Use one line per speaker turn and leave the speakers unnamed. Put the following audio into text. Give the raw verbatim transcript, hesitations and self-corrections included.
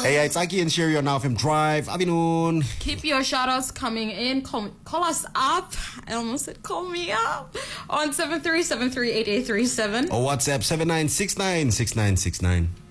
Hey, it's Aki and Sherry on Now F M Drive. Afternoon.
Keep your shout outs coming in. Call, call us up. I almost said call me up. On seven three seven three eight eight three seven.
Or WhatsApp seven nine six nine six nine six nine.